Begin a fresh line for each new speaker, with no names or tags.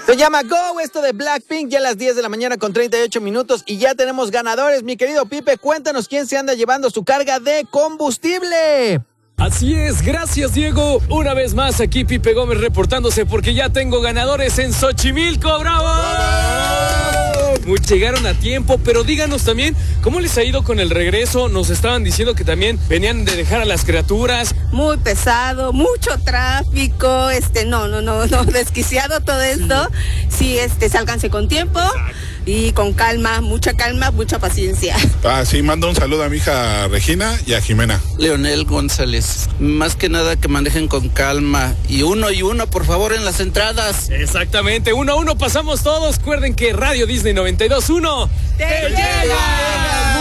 Se llama Go, esto de Blackpink, ya a las 10 de la mañana con 38 minutos y ya tenemos ganadores. Mi querido Pipe, cuéntanos quién se anda llevando su carga de combustible.
Así es, gracias Diego. Una vez más aquí Pipe Gómez reportándose porque ya tengo ganadores en Xochimilco, ¡bravo! Llegaron a tiempo, pero díganos también cómo les ha ido con el regreso. Nos estaban diciendo que también venían de dejar a las criaturas.
Muy pesado, mucho tráfico, no, desquiciado todo esto. Sí, sálganse con tiempo. Y con calma, mucha paciencia.
Sí, mando un saludo a mi hija Regina y a Jimena.
Leonel González, más que nada que manejen con calma. Y uno, por favor, en las entradas.
Exactamente, 1 a 1 pasamos todos. Recuerden que Radio Disney 92.1
¡te llega!